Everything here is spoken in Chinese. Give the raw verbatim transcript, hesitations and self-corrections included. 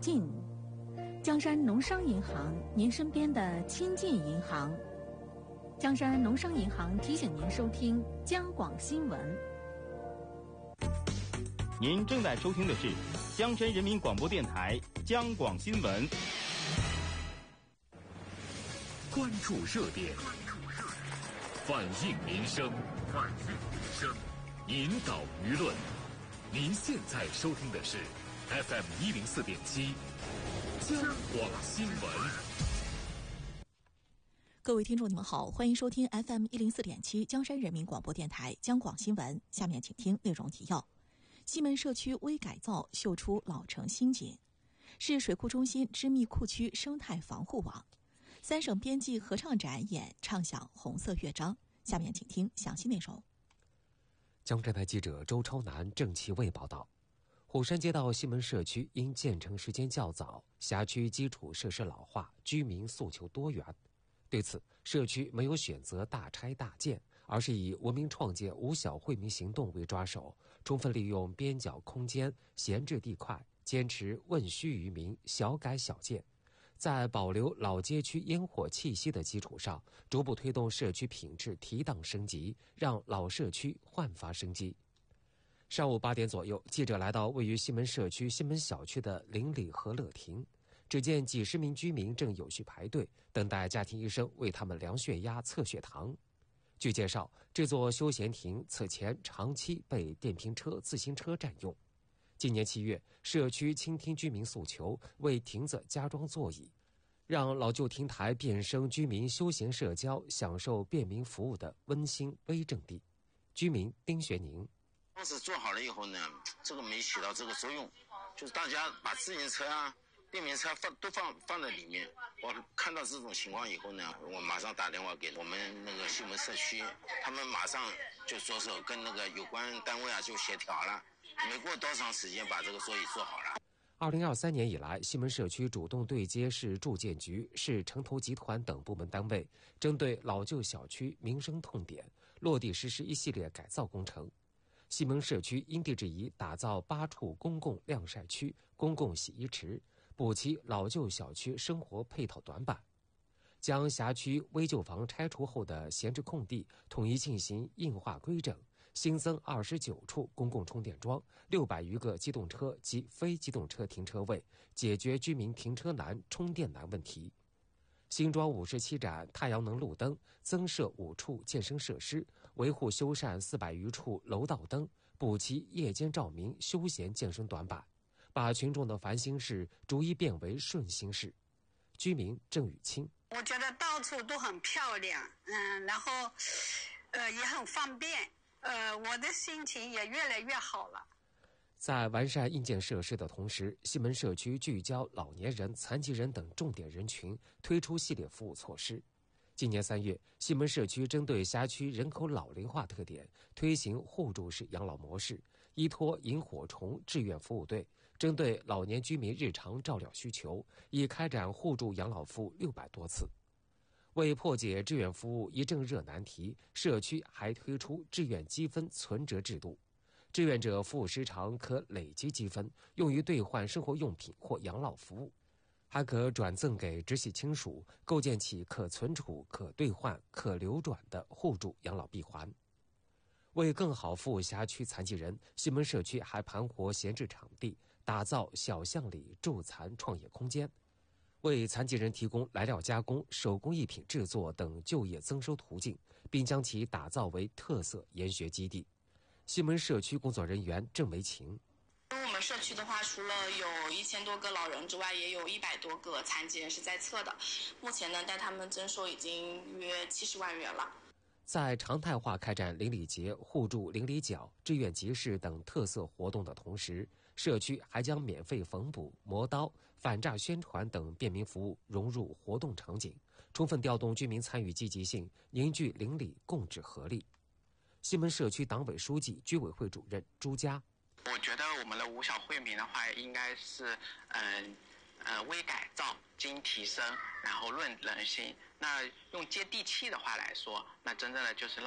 近，江山农商银行，您身边的亲近银行。江山农商银行提醒您收听江广新闻。 您正在收听的是江山人民广播电台江广新闻。 关注热点，反映民生，反映民生，引导舆论。您现在收听的是 F M 一零四点七江广新闻。 各位听众，你们好，欢迎收听 F M 一零四点七江山人民广播电台江广新闻。下面请听内容提要：西门社区微改造，秀出老城新景；市水库中心织密库区生态防护网；三省编辑合唱展演唱响红色乐章。下面请听详细内容。 江浙台记者周超南、郑其卫报道。虎山街道西门社区因建成时间较早，辖区基础设施老化，居民诉求多元。对此，社区没有选择大拆大建，而是以文明创建五小惠民行动为抓手，充分利用边角空间、闲置地块，坚持问需于民、小改小建。在保留老街区烟火气息的基础上，逐步推动社区品质提档升级，让老社区焕发生机。上午八点左右，记者来到位于西门社区西门小区的邻里和乐亭，只见几十名居民正有序排队，等待家庭医生为他们量血压、测血糖。据介绍，这座休闲亭此前长期被电瓶车、自行车占用。今年七月，社区倾听居民诉求，为亭子加装座椅，让老旧亭台变生居民休闲社交、享受便民服务的温馨微阵地。居民丁学宁： 当时做好了以后呢，这个没起到这个作用，就是大家把自行车啊、电瓶车放都放放在里面。我看到这种情况以后呢，我马上打电话给我们那个西门社区，他们马上就着手跟那个有关单位啊就协调了。没过多长时间把这个座椅做好了。 二零二三年以来，西门社区主动对接市住建局、市城投集团等部门单位，针对老旧小区民生痛点，落地实施一系列改造工程。西门社区因地制宜打造八处公共晾晒区、公共洗衣池，补齐老旧小区生活配套短板。将辖区危旧房拆除后的闲置空地统一进行硬化规整，新增二十九处公共充电桩，六百余个机动车及非机动车停车位，解决居民停车难、充电难问题。新装五十七盏太阳能路灯，增设五处健身设施，维护修缮四百余处楼道灯，补齐夜间照明、休闲健身短板，把群众的烦心事逐一变为顺心事。居民郑雨清： 我觉得到处都很漂亮，嗯，然后，呃，也很方便，呃，我的心情也越来越好了。 在完善硬件设施的同时，西门社区聚焦老年人、残疾人等重点人群，推出系列服务措施。今年三月，西门社区针对辖区人口老龄化特点，推行互助式养老模式，依托萤火虫志愿服务队，针对老年居民日常照料需求，已开展互助养老服务六百多次。为破解志愿服务一正热难题，社区还推出志愿积分存折制度，志愿者服务时长可累积积分，用于兑换生活用品或养老服务，还可转赠给直系亲属，构建起可存储、可兑换、可流转的互助养老闭环。为更好服务辖区残疾人，西门社区还盘活闲置场地，打造小巷里助残创业空间，为残疾人提供来料加工、手工艺品制作等就业增收途径，并将其打造为特色研学基地。西门社区工作人员郑维琴： 我们社区的话，除了有一千多个老人之外，也有一百多个残疾人是在册的。目前呢，带他们增收已经约七十万元了。 在常态化开展邻里节、互助邻里角、志愿集市等特色活动的同时，社区还将免费缝补、磨刀、反诈宣传等便民服务融入活动场景，充分调动居民参与积极性，凝聚邻里共治合力。西门社区党委书记、居委会主任朱佳： 我觉得我们的五小惠民的话，应该是嗯呃微改造、精提升，然后论人心。那用接地气的话来说，那真正的就是让